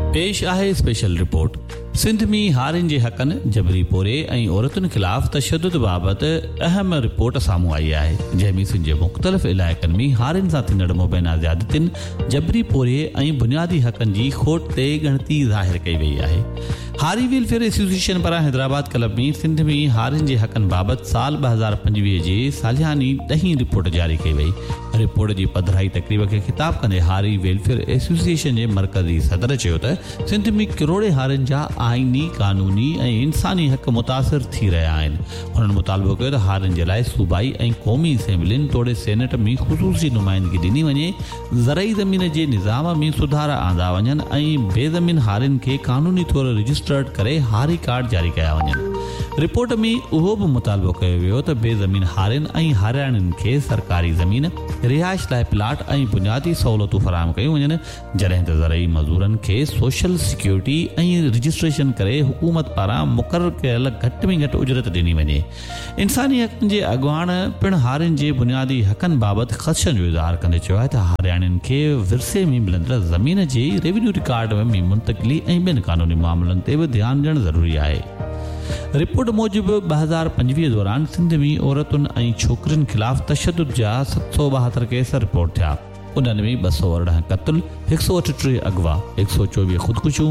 पेश आहे special report. Sindh में हारिन जे हक़नि जबरी पोरे ऐं औरतुनि ख़िलाफ़ तशद्दुद बाबति अहम रिपोर्ट साम्हूं आई आहे, जंहिंमें सिंध जे मुख़्तलिफ़ इलाइक़नि में हारिन सां थींदड़ मुबैना ज़्यादतियुनि, जबरी पोरे ऐं बुनियादी हक़नि जी खोट ते ॻणती ज़ाहिर कई वई आहे। हारी वेलफेयर एसोसिएशन पारां हैदराबाद क्लब में सिंध में हारिन जे हक़नि बाबति साल 2025 जे सालियानी 10हीं रिपोर्ट जारी कई वई। रिपोर्ट जी पधिराई तक़रीब खे ख़िताब कंदे हारी वेलफेयर एसोसिएशन जे मरकज़ी सदर चयो त सिंध में किरोड़े हारिन जा आइनी, कानूनी ऐं इंसानी हक़ मुतासिर थी रहिया आहिनि। हुननि मुतालबो कयो त हारिन जे लाइ सूबाई ऐं क़ौमी असेंबलियुनि तोड़े सेनेट में ख़ुसूसी नुमाइंदगी ॾिनी वञे, ज़रई ज़मीन जे निज़ाम में सुधारा आंदा वञनि ऐं बेज़मीन हारिन खे कानूनी तौरु रजिस्टर्ड करे हारी कार्ड जारी कया वञनि। रिपोर्ट में उहो बि मुतालबो कयो वियो त बेज़मीन हारिन ऐं हारियाणियुनि खे सरकारी ज़मीन, रिहाइश लाइ प्लाट ऐं बुनियादी सहूलतूं फ़राहम कयूं वञनि, जॾहिं त ज़रई मज़दूरनि खे सोशल सिक्योरिटी ऐं रजिस्ट्रेशन करे हुकूमत पारां मुक़ररु कयल घटि में घटि उजरत ॾिनी वञे। इंसानी हक़नि जे अॻुवाण पिणु हारिन जे बुनियादी हक़नि बाबति ख़दशनि जो इज़हार कंदे चयो आहे त हारियाणियुनि खे विरसे में मिलंदड़ ज़मीन जे रेवेन्यू रिकॉर्ड में मुंतक़िली ऐं ॿियनि कानूनी मामलनि ते बि ध्यानु ॾियणु ज़रूरी आहे। रिपोर्ट मूजिबि 2025 दौरान सिंध में औरतुनि ऐं छोकिरियुनि ख़िलाफ़ तशद्दुद जा 772 केस रिपोर्ट थिया। उन्हनि में 218 क़त्ल, 138 अगवा, 124 ख़ुदकुशियूं,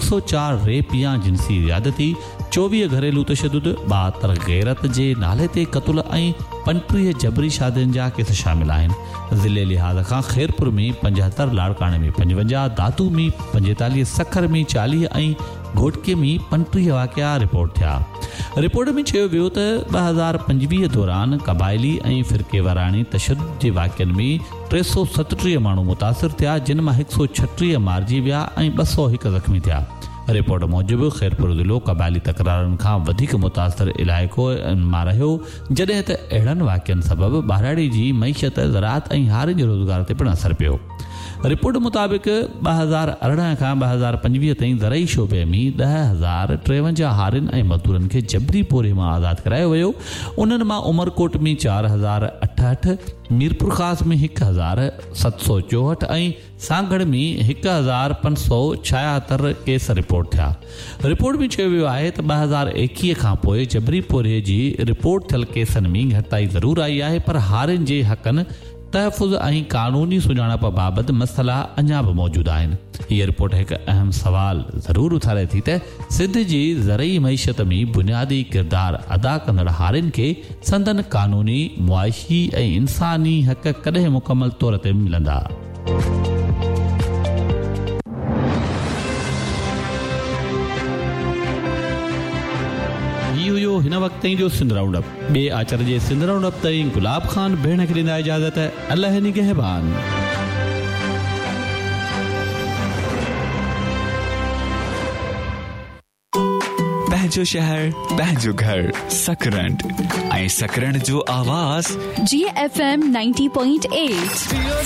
104 रेप या जिनसी ज़्यादती, 24 घरेलू तशद्दुद, 72 गैरत जे नाले ते क़त्ल ऐं 35 जबरी शादियुनि जा केस शामिल आहिनि। ज़िले लिहाज़ खां खैरपुर में 75, लाड़काणे में 55, दातू में 45, सखर में 40 ऐं घोटके में 35 वाक़िया रिपोर्ट थिया। रिपोर्ट में चयो वियो त 2025 दौरान क़बाइली ऐं फ़िरके वाराणी तशद्दुद जे वाक़ियनि में 337 माण्हू मुतासिर थिया, जिन मां 136 मारिजी विया ऐं 201 ज़ख़्मी थिया। रिपोर्ट मूजिबि खैरपुर ज़िलो क़बाइली तकरारनि खां वधीक मुतासिर इलाइक़ो मां रहियो, जॾहिं त अहिड़नि वाक़ियनि सबबि ॿाराड़ी जी मईशत, ज़राअत ऐं हारिन जे रोज़गार ते पिणु असरु पियो। रिपोर्ट मुताबिक़ 2018 खां 2025 ताईं ज़रई शोबे में 10,053 हारिन ऐं मज़दूरनि खे जबरी पोरे मां आज़ादु करायो वियो। उन्हनि मां उमरकोट में 4,088, मीरपुर ख़ास में 1,764 ऐं सांगड़ में 1,576 केस रिपोर्ट थिया। रिपोर्ट में चयो वियो आहे त 2021 खां पोइ जबरी पोरे जी रिपोर्ट थियल केसनि में घटिताई ज़रूरु आई आहे, पर हारिन जे हक़नि, तहफ़ुज़ ऐं कानूनी सुञाणप बाबति मसइला अञा बि मौजूदु आहिनि। हीअ रिपोर्ट हिकु अहम सवाल ज़रूरु उथारे थी त सिंध जी ज़रई मईशत में बुनियादी किरदारु अदा कंदड़ हारिन खे संदन कानूनी, मुआशी ऐं इंसानी हक़ कॾहिं मुकमल तौर ते मिलंदा। हिन वक्त जो सिंध राउंड अप। ॿिए आचर जे सिंध राउंड अप ताईं गुलाब खान भेण खे ॾींदा इजाज़त। अल्लाह निगहबान। पंहिंजो शहर, पंहिंजो घर, सकरंड ऐं सकरंड जो आवाज़ GFM 90.8।